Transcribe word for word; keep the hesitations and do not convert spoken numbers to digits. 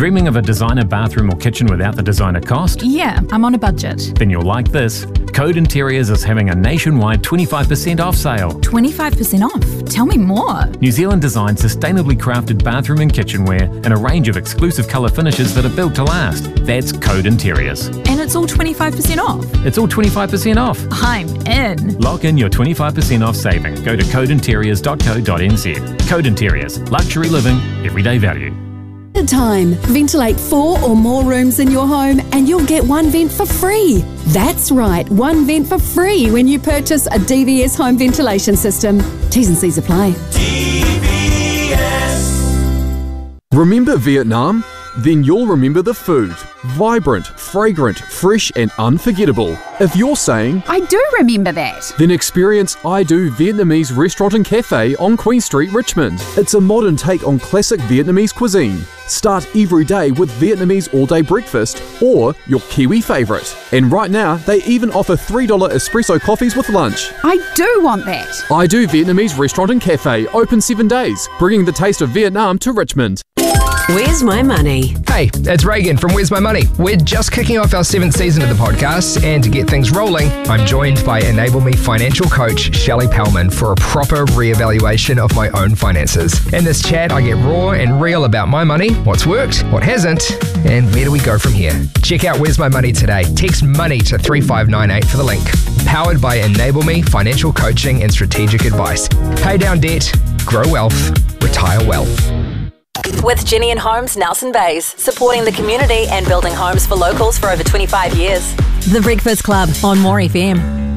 Dreaming of a designer bathroom or kitchen without the designer cost? Yeah, I'm on a budget. Then you'll like this. Code Interiors is having a nationwide twenty-five percent off sale. twenty-five percent off? Tell me more. New Zealand designed sustainably crafted bathroom and kitchenware in a range of exclusive colour finishes that are built to last. That's Code Interiors. And it's all twenty-five percent off? It's all twenty-five percent off. I'm in. Lock in your twenty-five percent off saving. Go to code interiors dot co dot n z. Code Interiors. Luxury living, everyday value. Time. Ventilate four or more rooms in your home and you'll get one vent for free. That's right, one vent for free when you purchase a D V S home ventilation system. T's and C's apply. D V S. Remember Vietnam? Then you'll remember the food. Vibrant, fragrant, fresh and unforgettable. If you're saying, I do remember that, then experience I Do Vietnamese Restaurant and Cafe on Queen Street, Richmond. It's a modern take on classic Vietnamese cuisine. Start every day with Vietnamese all-day breakfast or your Kiwi favourite. And right now, they even offer three dollars espresso coffees with lunch. I do want that. I Do Vietnamese Restaurant and Cafe, open seven days, bringing the taste of Vietnam to Richmond. Where's My Money? Hey, it's Reagan from Where's My Money? We're just kicking off our seventh season of the podcast, and to get things rolling, I'm joined by Enable Me financial coach Shelley Pellman for a proper re-evaluation of my own finances. In this chat, I get raw and real about my money, what's worked, what hasn't, and where do we go from here. Check out Where's My Money today. Text MONEY to three five nine eight for the link. Powered by Enable Me financial coaching and strategic advice. Pay down debt, grow wealth, retire well. With Ginny and Homes Nelson Bays, supporting the community and building homes for locals for over twenty-five years. The Breakfast Club on More F M.